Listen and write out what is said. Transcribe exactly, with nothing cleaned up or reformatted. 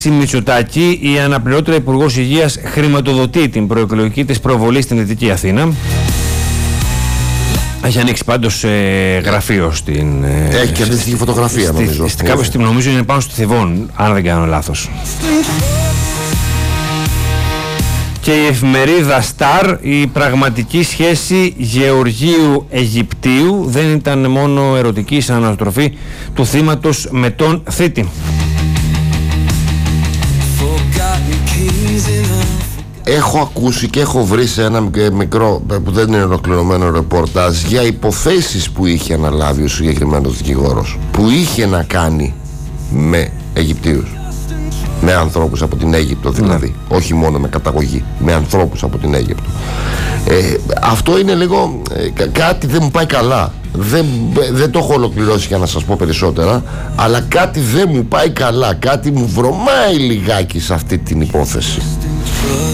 Μητσοτάκη, η αναπληρώτρια Υπουργός Υγείας χρηματοδοτεί την προεκλογική της προβολή στην Δυτική Αθήνα. Έχει ανοίξει πάντως ε, γραφείο στην... Ε, Έχει και αντίστοιχη φωτογραφία στη, νομίζω. Στη, κάπως στη, νομίζω είναι πάνω στο Θηβόν, αν δεν κάνω λάθος. Και η εφημερίδα Star, η πραγματική σχέση Γεωργίου-Αιγυπτίου δεν ήταν μόνο ερωτική σαν αναστροφή του θύματος με τον θήτη. Έχω ακούσει και έχω βρει σε ένα μικρό που δεν είναι ολοκληρωμένο ρεπορτάζ για υποθέσεις που είχε αναλάβει ο συγκεκριμένος δικηγόρος, που είχε να κάνει με Αιγυπτίους, με ανθρώπους από την Αίγυπτο δηλαδή, mm. όχι μόνο με καταγωγή, με ανθρώπους από την Αίγυπτο. Ε, αυτό είναι λίγο ε, κάτι δεν μου πάει καλά. Δεν, δεν το έχω ολοκληρώσει για να σας πω περισσότερα, αλλά κάτι δεν μου πάει καλά, κάτι μου βρωμάει λιγάκι σε αυτή την υπόθεση.